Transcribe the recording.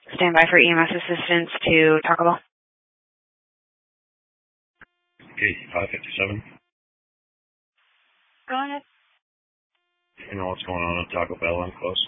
Stand by for EMS assistance to Taco Bell. Okay, 557. Go ahead. You know what's going on at Taco Bell? I'm close.